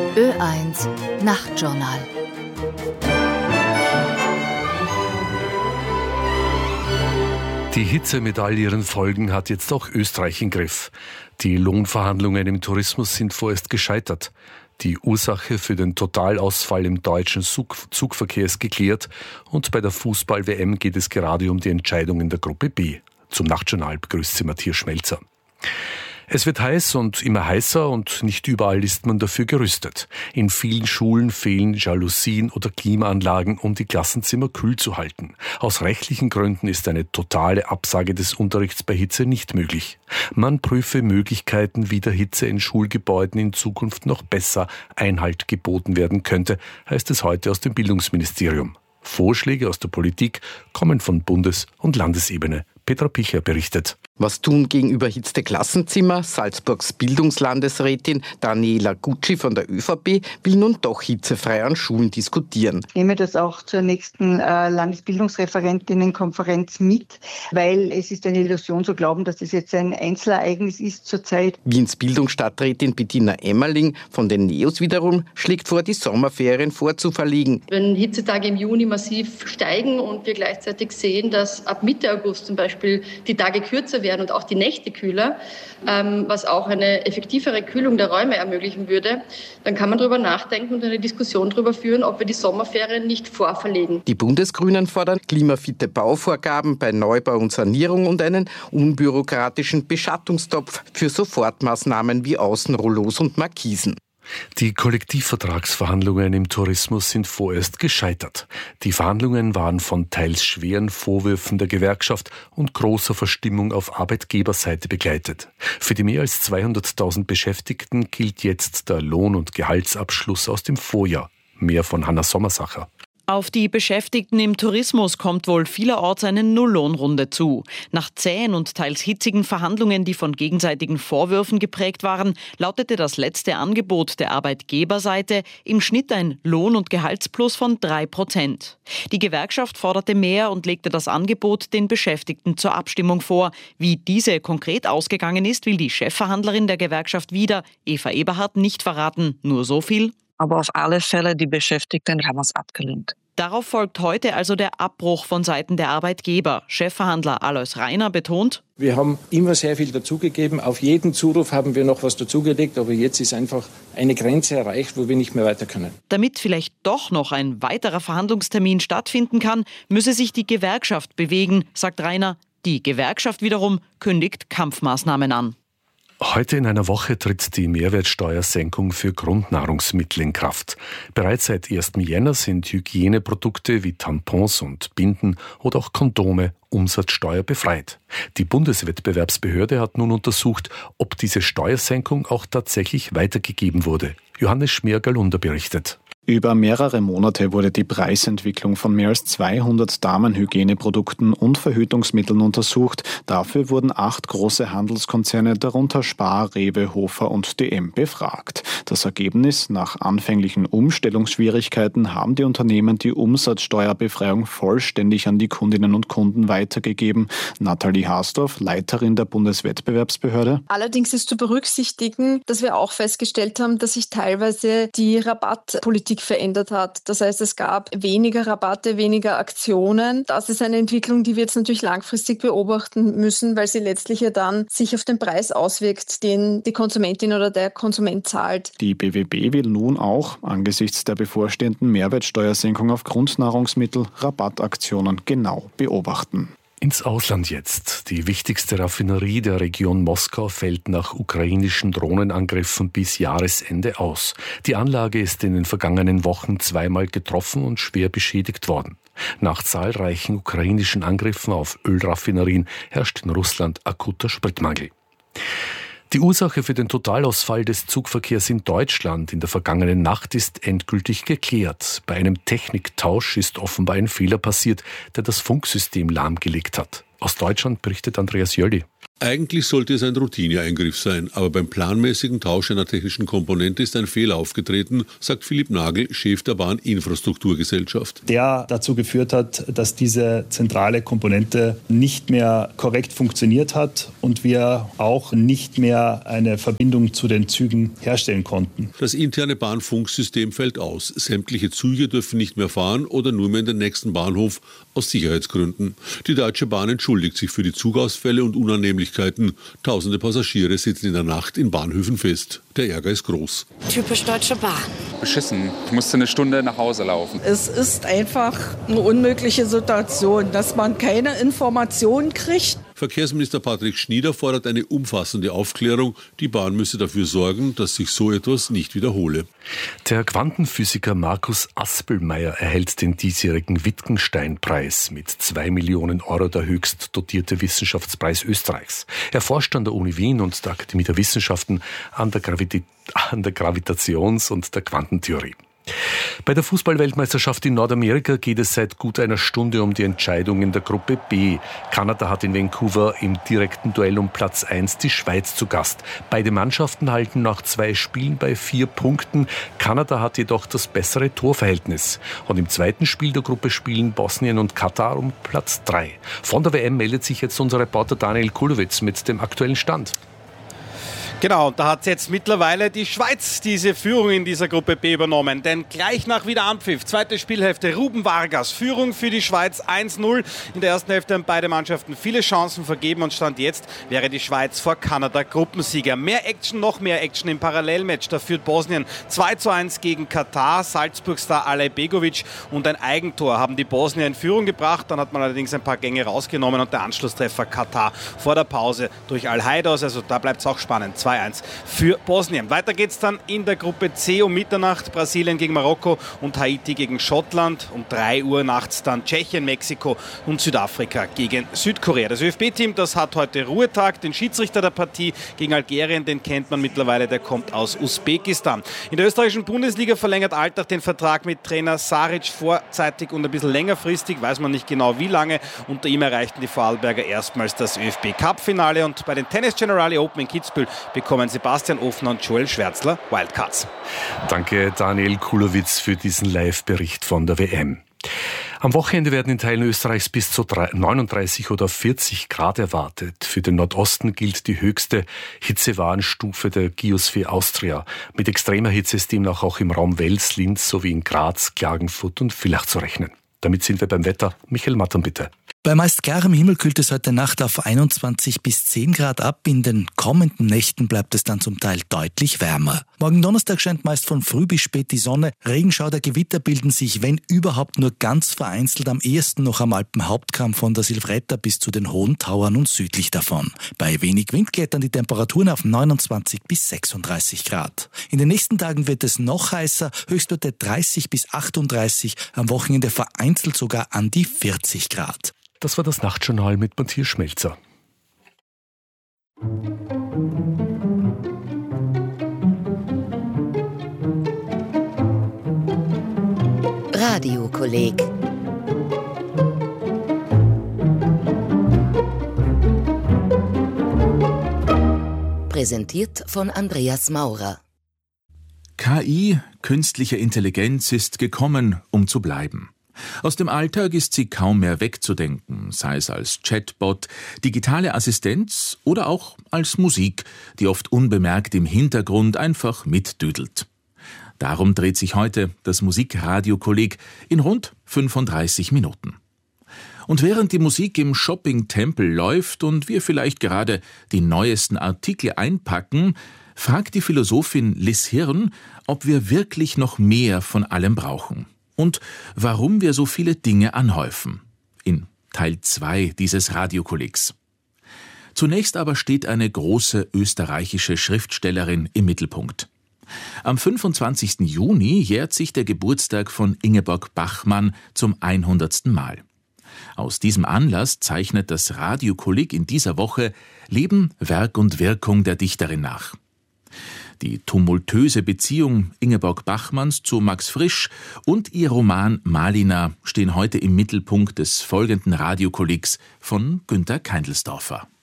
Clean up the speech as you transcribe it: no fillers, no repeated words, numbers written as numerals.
Ö1 Nachtjournal. Die Hitze mit all ihren Folgen hat jetzt auch Österreich im Griff. Die Lohnverhandlungen im Tourismus sind vorerst gescheitert. Die Ursache für den Totalausfall im deutschen Zugverkehr ist geklärt und bei der Fußball-WM geht es gerade um die Entscheidung in der Gruppe B. Zum Nachtjournal begrüßt Sie Matthias Schmelzer. Es wird heiß und immer heißer und nicht überall ist man dafür gerüstet. In vielen Schulen fehlen Jalousien oder Klimaanlagen, um die Klassenzimmer kühl zu halten. Aus rechtlichen Gründen ist eine totale Absage des Unterrichts bei Hitze nicht möglich. Man prüfe Möglichkeiten, wie der Hitze in Schulgebäuden in Zukunft noch besser Einhalt geboten werden könnte, heißt es heute aus dem Bildungsministerium. Vorschläge aus der Politik kommen von Bundes- und Landesebene. Petra Picher berichtet. Was tun gegen überhitzte Klassenzimmer? Salzburgs Bildungslandesrätin Daniela Gucci von der ÖVP will nun doch hitzefrei an Schulen diskutieren. Ich nehme das auch zur nächsten Landesbildungsreferentinnenkonferenz mit, weil es ist eine Illusion zu glauben, dass das jetzt ein Einzelereignis ist zurzeit. Wiens Bildungsstadträtin Bettina Emmerling von den NEOS wiederum schlägt vor, die Sommerferien vorzuverlegen. Wenn Hitzetage im Juni massiv steigen und wir gleichzeitig sehen, dass ab Mitte August zum Beispiel die Tage kürzer werden und auch die Nächte kühler, was auch eine effektivere Kühlung der Räume ermöglichen würde, dann kann man darüber nachdenken und eine Diskussion darüber führen, ob wir die Sommerferien nicht vorverlegen. Die Bundesgrünen fordern klimafitte Bauvorgaben bei Neubau und Sanierung und einen unbürokratischen Beschattungstopf für Sofortmaßnahmen wie Außenrollos und Markisen. Die Kollektivvertragsverhandlungen im Tourismus sind vorerst gescheitert. Die Verhandlungen waren von teils schweren Vorwürfen der Gewerkschaft und großer Verstimmung auf Arbeitgeberseite begleitet. Für die mehr als 200.000 Beschäftigten gilt jetzt der Lohn- und Gehaltsabschluss aus dem Vorjahr. Mehr von Hanna Sommersacher. Auf die Beschäftigten im Tourismus kommt wohl vielerorts eine Nulllohnrunde zu. Nach zähen und teils hitzigen Verhandlungen, die von gegenseitigen Vorwürfen geprägt waren, lautete das letzte Angebot der Arbeitgeberseite im Schnitt ein Lohn- und Gehaltsplus von 3%. Die Gewerkschaft forderte mehr und legte das Angebot den Beschäftigten zur Abstimmung vor. Wie diese konkret ausgegangen ist, will die Chefverhandlerin der Gewerkschaft wieder, Eva Eberhardt, nicht verraten. Nur so viel: Aber auf alle Fälle, die Beschäftigten haben es abgelehnt. Darauf folgt heute also der Abbruch von Seiten der Arbeitgeber. Chefverhandler Alois Rainer betont: Wir haben immer sehr viel dazugegeben. Auf jeden Zuruf haben wir noch was dazugelegt. Aber jetzt ist einfach eine Grenze erreicht, wo wir nicht mehr weiter können. Damit vielleicht doch noch ein weiterer Verhandlungstermin stattfinden kann, müsse sich die Gewerkschaft bewegen, sagt Rainer. Die Gewerkschaft wiederum kündigt Kampfmaßnahmen an. Heute in einer Woche tritt die Mehrwertsteuersenkung für Grundnahrungsmittel in Kraft. Bereits seit 1. Jänner sind Hygieneprodukte wie Tampons und Binden oder auch Kondome umsatzsteuerbefreit. Die Bundeswettbewerbsbehörde hat nun untersucht, ob diese Steuersenkung auch tatsächlich weitergegeben wurde. Johannes Schmergalunder berichtet. Über mehrere Monate wurde die Preisentwicklung von mehr als 200 Damenhygieneprodukten und Verhütungsmitteln untersucht. Dafür wurden 8 große Handelskonzerne, darunter Spar, Rewe, Hofer und DM, befragt. Das Ergebnis: Nach anfänglichen Umstellungsschwierigkeiten haben die Unternehmen die Umsatzsteuerbefreiung vollständig an die Kundinnen und Kunden weitergegeben. Nathalie Haasdorf, Leiterin der Bundeswettbewerbsbehörde. Allerdings ist zu berücksichtigen, dass wir auch festgestellt haben, dass sich teilweise die Rabattpolitik verändert hat. Das heißt, es gab weniger Rabatte, weniger Aktionen. Das ist eine Entwicklung, die wir jetzt natürlich langfristig beobachten müssen, weil sie letztlich ja dann sich auf den Preis auswirkt, den die Konsumentin oder der Konsument zahlt. Die BWB will nun auch angesichts der bevorstehenden Mehrwertsteuersenkung auf Grundnahrungsmittel Rabattaktionen genau beobachten. Ins Ausland jetzt. Die wichtigste Raffinerie der Region Moskau fällt nach ukrainischen Drohnenangriffen bis Jahresende aus. Die Anlage ist in den vergangenen Wochen zweimal getroffen und schwer beschädigt worden. Nach zahlreichen ukrainischen Angriffen auf Ölraffinerien herrscht in Russland akuter Spritmangel. Die Ursache für den Totalausfall des Zugverkehrs in Deutschland in der vergangenen Nacht ist endgültig geklärt. Bei einem Techniktausch ist offenbar ein Fehler passiert, der das Funksystem lahmgelegt hat. Aus Deutschland berichtet Andreas Jölli. Eigentlich sollte es ein Routineeingriff sein, aber beim planmäßigen Tausch einer technischen Komponente ist ein Fehler aufgetreten, sagt Philipp Nagel, Chef der Bahninfrastrukturgesellschaft. Der dazu geführt hat, dass diese zentrale Komponente nicht mehr korrekt funktioniert hat und wir auch nicht mehr eine Verbindung zu den Zügen herstellen konnten. Das interne Bahnfunksystem fällt aus. Sämtliche Züge dürfen nicht mehr fahren oder nur mehr in den nächsten Bahnhof aus Sicherheitsgründen. Die Deutsche Bahn entschuldigt sich für die Zugausfälle und Unannehmlichkeiten. Tausende Passagiere sitzen in der Nacht in Bahnhöfen fest. Der Ärger ist groß. Typisch Deutsche Bahn. Beschissen. Ich musste eine Stunde nach Hause laufen. Es ist einfach eine unmögliche Situation, dass man keine Informationen kriegt. Verkehrsminister Patrick Schnieder fordert eine umfassende Aufklärung. Die Bahn müsse dafür sorgen, dass sich so etwas nicht wiederhole. Der Quantenphysiker Markus Aspelmeier erhält den diesjährigen Wittgenstein-Preis. Mit 2 Millionen Euro der höchst dotierte Wissenschaftspreis Österreichs. Er forscht an der Uni Wien und der Akademie der Wissenschaften an der Gravitations- und der Quantentheorie. Bei der Fußballweltmeisterschaft in Nordamerika geht es seit gut einer Stunde um die Entscheidung in der Gruppe B. Kanada hat in Vancouver im direkten Duell um Platz 1 die Schweiz zu Gast. Beide Mannschaften halten nach 2 Spielen bei 4 Punkten. Kanada hat jedoch das bessere Torverhältnis. Und im zweiten Spiel der Gruppe spielen Bosnien und Katar um Platz 3. Von der WM meldet sich jetzt unser Reporter Daniel Kulowitz mit dem aktuellen Stand. Genau, da hat jetzt mittlerweile die Schweiz diese Führung in dieser Gruppe B übernommen. Denn gleich nach Wiederanpfiff, zweite Spielhälfte, Ruben Vargas, Führung für die Schweiz 1-0. In der ersten Hälfte haben beide Mannschaften viele Chancen vergeben und Stand jetzt wäre die Schweiz vor Kanada Gruppensieger. Mehr Action, noch mehr Action im Parallelmatch. Da führt Bosnien 2-1 gegen Katar. Salzburg-Star Alej Begovic und ein Eigentor haben die Bosnier in Führung gebracht. Dann hat man allerdings ein paar Gänge rausgenommen und der Anschlusstreffer Katar vor der Pause durch Al-Haidos. Also da bleibt es auch spannend. 2-1 für Bosnien. Weiter geht's dann in der Gruppe C um Mitternacht. Brasilien gegen Marokko und Haiti gegen Schottland. Um 3 Uhr nachts dann Tschechien, Mexiko und Südafrika gegen Südkorea. Das ÖFB-Team, das hat heute Ruhetag. Den Schiedsrichter der Partie gegen Algerien, den kennt man mittlerweile, der kommt aus Usbekistan. In der österreichischen Bundesliga verlängert Altach den Vertrag mit Trainer Saric vorzeitig und ein bisschen längerfristig, weiß man nicht genau wie lange. Unter ihm erreichten die Vorarlberger erstmals das ÖFB-Cup-Finale und bei den Tennis Generali Open in Kitzbühel bekommen Sebastian Ofner und Joel Schwärzler Wildcards. Danke Daniel Kulowitz für diesen Live-Bericht von der WM. Am Wochenende werden in Teilen Österreichs bis zu 39 oder 40 Grad erwartet. Für den Nordosten gilt die höchste Hitzewarnstufe der Geosphere Austria. Mit extremer Hitze ist demnach auch im Raum Wels, Linz sowie in Graz, Klagenfurt und Villach zu rechnen. Damit sind wir beim Wetter. Michael Mattern, bitte. Bei meist klarem Himmel kühlt es heute Nacht auf 21 bis 10 Grad ab. In den kommenden Nächten bleibt es dann zum Teil deutlich wärmer. Morgen Donnerstag scheint meist von früh bis spät die Sonne. Regenschauer, Gewitter bilden sich, wenn überhaupt, nur ganz vereinzelt, am ehesten noch am Alpenhauptkamm von der Silvretta bis zu den Hohen Tauern und südlich davon. Bei wenig Wind klettern die Temperaturen auf 29 bis 36 Grad. In den nächsten Tagen wird es noch heißer, Höchstwerte 30 bis 38, am Wochenende vereinzelt sogar an die 40 Grad. Das war das Nachtjournal mit Matthias Schmelzer. Radiokolleg. Präsentiert von Andreas Maurer. KI, künstliche Intelligenz, ist gekommen, um zu bleiben. Aus dem Alltag ist sie kaum mehr wegzudenken, sei es als Chatbot, digitale Assistenz oder auch als Musik, die oft unbemerkt im Hintergrund einfach mitdüdelt. Darum dreht sich heute das Musikradiokolleg in rund 35 Minuten. Und während die Musik im Shopping-Tempel läuft und wir vielleicht gerade die neuesten Artikel einpacken, fragt die Philosophin Liz Hirn, ob wir wirklich noch mehr von allem brauchen. Und warum wir so viele Dinge anhäufen. In Teil 2 dieses Radiokollegs. Zunächst aber steht eine große österreichische Schriftstellerin im Mittelpunkt. Am 25. Juni jährt sich der Geburtstag von Ingeborg Bachmann zum 100. Mal. Aus diesem Anlass zeichnet das Radiokolleg in dieser Woche Leben, Werk und Wirkung der Dichterin nach. Die tumultöse Beziehung Ingeborg Bachmanns zu Max Frisch und ihr Roman Malina stehen heute im Mittelpunkt des folgenden Radiokollegs von Günter Keindelsdorfer.